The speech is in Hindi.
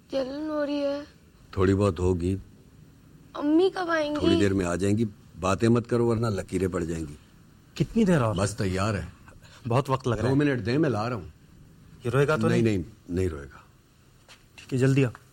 जलन हो रही है। थोड़ी बहुत होगी। अम्मी कब आएंगी? थोड़ी देर में आ जाएंगी। बातें मत करो वरना लकीरें पड़ जाएंगी। कितनी देर और? बस तैयार है। बहुत वक्त लग रहा है। 2 मिनट दे, मैं ला रहा हूँ। ये रोएगा तो नहीं रोएगा। ठीक है, जल्दी आओ।